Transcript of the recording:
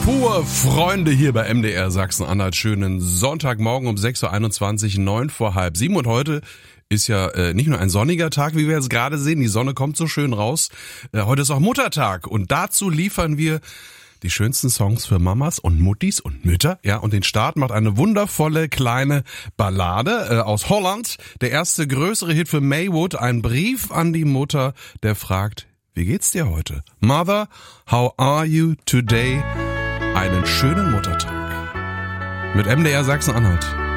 Freunde hier bei MDR Sachsen-Anhalt. Schönen Sonntagmorgen um 6.21 Uhr, 9 vor halb 7. Und heute ist ja nicht nur ein sonniger Tag, wie wir jetzt gerade sehen. Die Sonne kommt so schön raus. Heute ist auch Muttertag. Und dazu liefern wir die schönsten Songs für Mamas und Muttis und Mütter. Ja, und den Start macht eine wundervolle kleine Ballade aus Holland. Der erste größere Hit für Maywood. Ein Brief an die Mutter, der fragt: Wie geht's dir heute? Mother, how are you today? Einen schönen Muttertag. Mit MDR Sachsen-Anhalt.